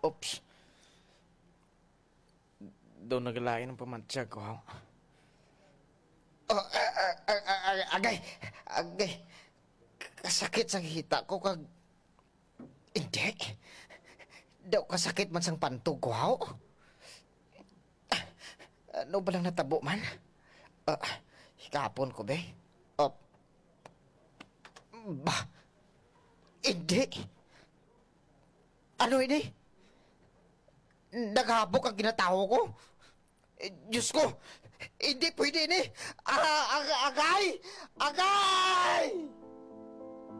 Oops. Doon nagalain ang pamantsyag ko, ha? Agay! Agay! Kasakit sa hita ko kag... Hindi. Daw kasakit man sang pantog ko, ha? Ano ba lang natabo man? Hikapon ko, be. Ba? Hindi. Ano ini? Naghabok ang ginatawo ko? Diyos ko! Hindi pwede ini! Agay! Agay!